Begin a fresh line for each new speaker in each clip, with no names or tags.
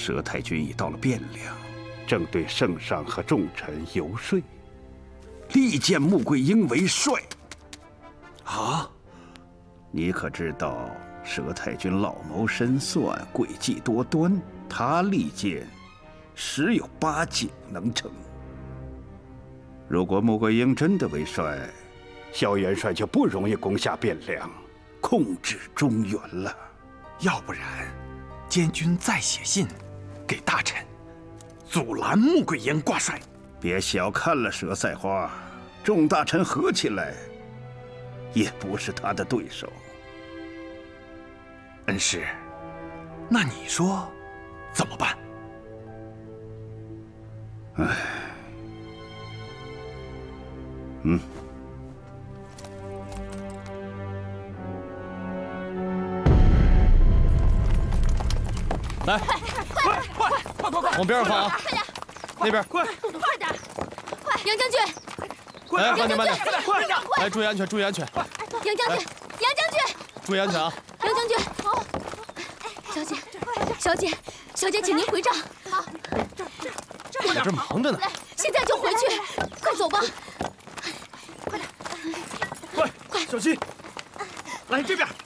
佘太君已到了汴梁，正对圣上和众臣游说，力荐穆桂英为帅。
啊！
你可知道佘太君老谋深算，诡计多端，他力荐，十有八九能成。如果穆桂英真的为帅，萧元帅就不容易攻下汴梁，控制中原了。
要不然，监军再写信给大臣，阻拦穆桂英挂帅。
别小看了佘赛花，众大臣合起来，也不是他的对手。
恩师，那你说怎么办？
唉，
来，快，往边上放啊！那边，
快点！杨将军，
哎，慢点，慢点，
快！
来，注意安全，注意安全！
杨将军，杨将军，
注意安全啊！
杨将军，好，小姐，请您回帐。好，
我这忙着呢。
现在就回去，快走吧。
快，小心！来这边。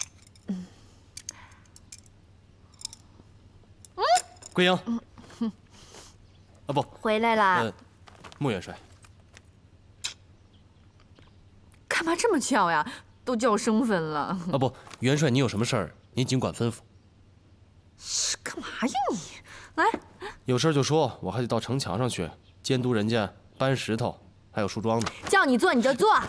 桂英，啊不，
回来啦。
穆元帅，
干嘛这么巧呀？都叫生分了。
啊不，元帅，你有什么事儿，您尽管吩咐。
干嘛呀你？来，
有事就说，我还得到城墙上去监督人家搬石头，还有树桩呢。
叫你做你就做。